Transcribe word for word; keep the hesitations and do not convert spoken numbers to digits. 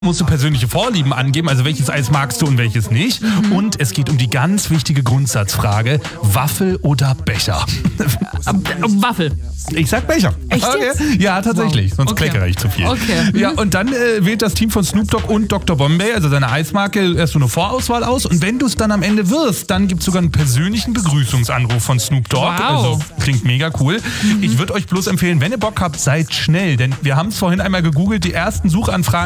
musst du persönliche Vorlieben angeben, also welches Eis magst du und welches nicht. Mhm. Und es geht um die ganz wichtige Grundsatzfrage, Waffel oder Becher? Waffel. Ich sag Becher. Echt jetzt? Okay. Ja, tatsächlich, wow. Sonst okay. kleckere ich zu viel. Okay. Mhm. Ja, und dann äh, wählt das Team von Snoop Dogg und Doktor Bombay, also seine Eismarke, erst so eine Vorauswahl aus. Und wenn du es dann am Ende wirst, dann gibt es sogar einen persönlichen Begrüßungsanruf von Snoop Dogg. Wow. Also klingt mega cool. Mhm. Ich würde euch bloß empfehlen, wenn ihr Bock habt, seid schnell. Denn wir haben es vorhin einmal gegoogelt, die ersten Suchanfragen